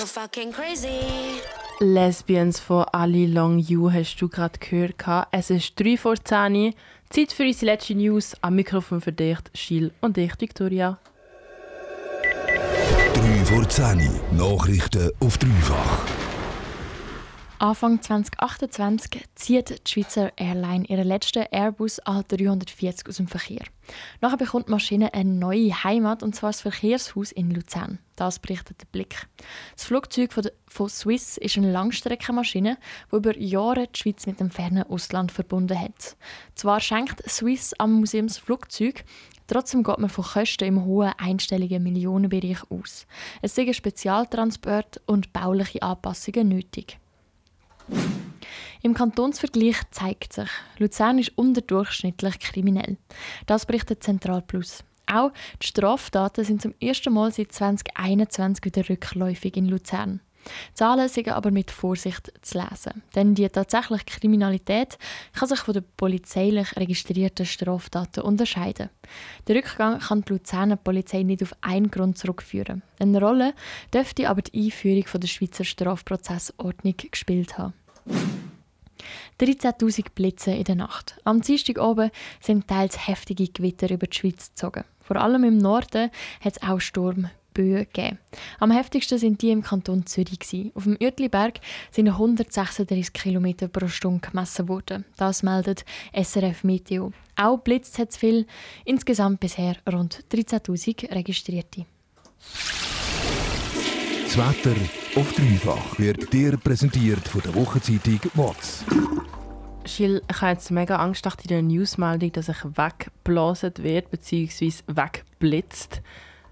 you fucking crazy. Lesbians von Ali Long You hast du gerade gehört. Es ist 3 vor 10 Uhr. Zeit für unsere letzte News. Am Mikrofon für dich, Gilles und ich, Victoria. 3 vor 10 Uhr. Nachrichten auf dreifach. Anfang 2028 zieht die Schweizer Airline ihren letzten Airbus A340 aus dem Verkehr. Nachher bekommt die Maschine eine neue Heimat, und zwar das Verkehrshaus in Luzern. Das berichtet der Blick. Das Flugzeug von Swiss ist eine Langstreckenmaschine, die über Jahre die Schweiz mit dem fernen Ausland verbunden hat. Zwar schenkt Swiss am Museum das Flugzeug, trotzdem geht man von Kosten im hohen einstelligen Millionenbereich aus. Es sind Spezialtransport und bauliche Anpassungen nötig. Im Kantonsvergleich zeigt sich, Luzern ist unterdurchschnittlich kriminell. Das berichtet Zentral Plus. Auch die Straftaten sind zum ersten Mal seit 2021 wieder rückläufig in Luzern. Die Zahlen sind aber mit Vorsicht zu lesen, denn die tatsächliche Kriminalität kann sich von den polizeilich registrierten Straftaten unterscheiden. Den Rückgang kann die Luzerner Polizei nicht auf einen Grund zurückführen. Eine Rolle dürfte aber die Einführung der Schweizer Strafprozessordnung gespielt haben. 13'000 Blitze in der Nacht. Am Dienstag oben sind teils heftige Gewitter über die Schweiz gezogen. Vor allem im Norden hat es auch Sturmböen gegeben. Am heftigsten sind die im Kanton Zürich. Auf dem Uetliberg sind 136 km pro Stunde gemessen worden. Das meldet SRF Meteo. Auch blitzt hat es viel. Insgesamt bisher rund 13'000 Registrierte. Das Wetter auf dreifach wird dir präsentiert von der Wochenzeitung WATS. Gilles, ich habe jetzt mega Angst nach der Newsmeldung, dass ich weggeblasen werde bzw. wegblitzt.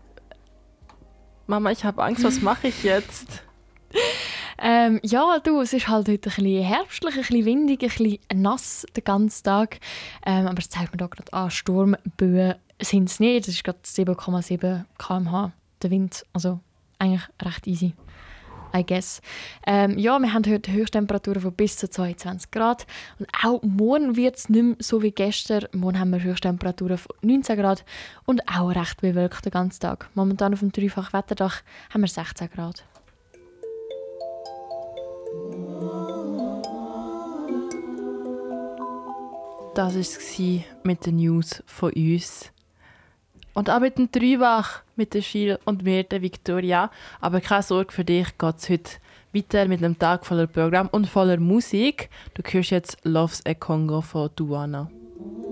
Mama, ich habe Angst, was mache ich jetzt? Ja, du, es ist halt heute ein bisschen herbstlich, ein bisschen windig, ein bisschen nass den ganzen Tag. Aber es zeigt mir da gerade an, Sturmböen sind es nicht. Es ist gerade 7,7 km/h der Wind. Also eigentlich recht easy, I guess. Ja, wir haben heute Höchsttemperaturen von bis zu 22 Grad. Und auch morgen wird es nicht mehr so wie gestern. Morgen haben wir Höchsttemperaturen von 19 Grad und auch recht bewölkt den ganzen Tag. Momentan auf dem dreifach Wetterdach haben wir 16 Grad. Das war es mit den News von uns. Und auch mit dem Dreifach, mit der Gilles und mir, der Victoria. Aber keine Sorge, für dich geht es heute weiter mit einem Tag voller Programm und voller Musik. Du hörst jetzt «Loves a Congo» von Duana.